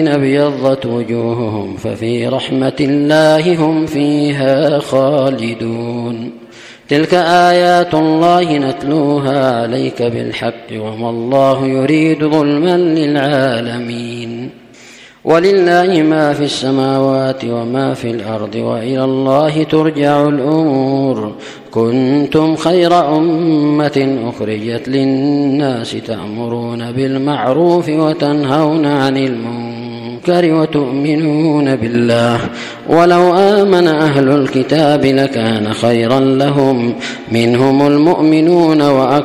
ابيضت وجوههم ففي رحمة الله هم فيها خالدون. تلك آيات الله نتلوها عليك بالحق وما الله يريد ظلما للعالمين. ولله ما في السماوات وما في الأرض وإلى الله ترجع الأمور. كنتم خير أمة أخرجت للناس تأمرون بالمعروف وتنهون عن المنكر وتؤمنون بالله. ولو آمن أهل الكتاب لكان خيرا لهم منهم المؤمنون